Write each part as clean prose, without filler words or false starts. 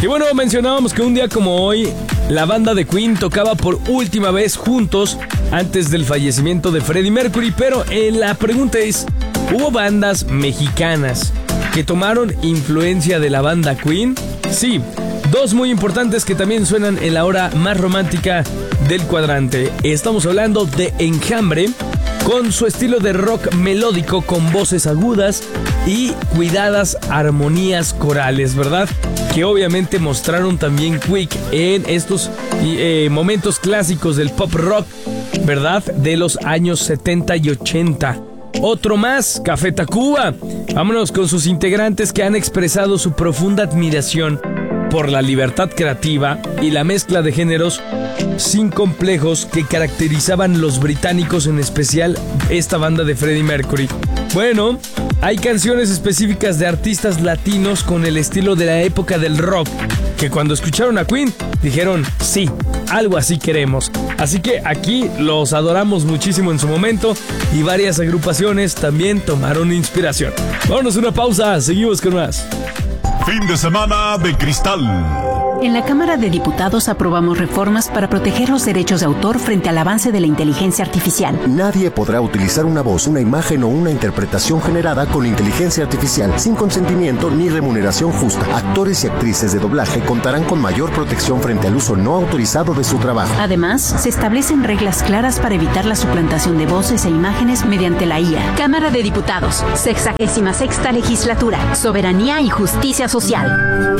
Y bueno, mencionábamos que un día como hoy, la banda de Queen tocaba por última vez juntos antes del fallecimiento de Freddie Mercury, pero la pregunta es, ¿hubo bandas mexicanas que tomaron influencia de la banda Queen? Sí, dos muy importantes que también suenan en la hora más romántica del cuadrante. Estamos hablando de Enjambre, con su estilo de rock melódico con voces agudas y cuidadas armonías corales, ¿verdad? Que obviamente mostraron también Quick en estos momentos clásicos del pop rock, ¿verdad? De los años 70 y 80. Otro más, Café Tacuba. Vámonos con sus integrantes que han expresado su profunda admiración por la libertad creativa y la mezcla de géneros sin complejos que caracterizaban los británicos, en especial esta banda de Freddie Mercury. Bueno, hay canciones específicas de artistas latinos con el estilo de la época del rock, que cuando escucharon a Queen dijeron, sí, algo así queremos. Así que aquí los adoramos muchísimo en su momento y varias agrupaciones también tomaron inspiración. Vámonos a una pausa, seguimos con más. Fin de semana de Cristal. En la Cámara de Diputados aprobamos reformas para proteger los derechos de autor frente al avance de la inteligencia artificial. Nadie podrá utilizar una voz, una imagen o una interpretación generada con inteligencia artificial sin consentimiento ni remuneración justa. Actores y actrices de doblaje contarán con mayor protección frente al uso no autorizado de su trabajo. Además, se establecen reglas claras para evitar la suplantación de voces e imágenes mediante la IA. Cámara de Diputados, 66ª Legislatura, Soberanía y Justicia Social.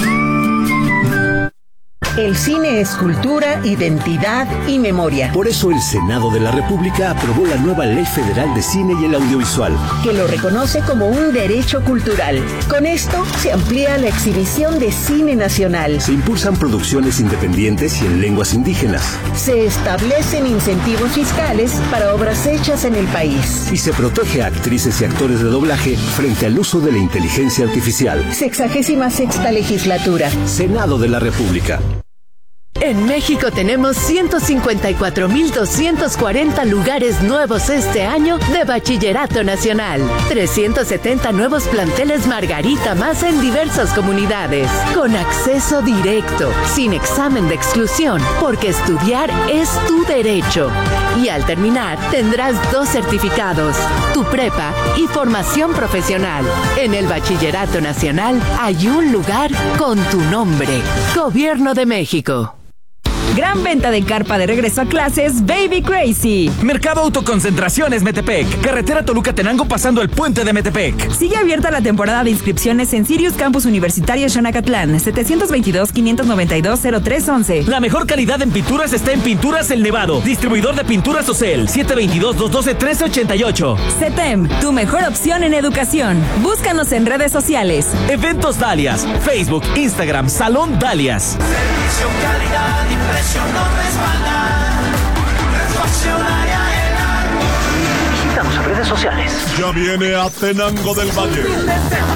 El cine es cultura, identidad y memoria. Por eso el Senado de la República aprobó la nueva Ley Federal de Cine y el Audiovisual, que lo reconoce como un derecho cultural. Con esto se amplía la exhibición de cine nacional. Se impulsan producciones independientes y en lenguas indígenas. Se establecen incentivos fiscales para obras hechas en el país. Y se protege a actrices y actores de doblaje frente al uso de la inteligencia artificial. 66ª Legislatura. Senado de la República. En México tenemos 154,240 lugares nuevos este año de Bachillerato Nacional. 370 nuevos planteles Margarita más en diversas comunidades. Con acceso directo, sin examen de exclusión, porque estudiar es tu derecho. Y al terminar, tendrás 2 certificados, tu prepa y formación profesional. En el Bachillerato Nacional hay un lugar con tu nombre. Gobierno de México. Gran venta de carpa de regreso a clases Baby Crazy. Mercado Autoconcentraciones Metepec. Carretera Toluca-Tenango pasando el puente de Metepec. Sigue abierta la temporada de inscripciones en Sirius Campus Universitario Xonacatlán. 722-592-0311. La mejor calidad en pinturas está en Pinturas El Nevado. Distribuidor de pinturas Ocel. 722-212-1388. CETEM, tu mejor opción en educación. Búscanos en redes sociales. Eventos Dalias. Facebook, Instagram, Salón Dalias. Servicio, calidad y precio no respaldan. Refaccionaria El Árbol. Visítanos en redes sociales. Ya viene a Tenango del Valle.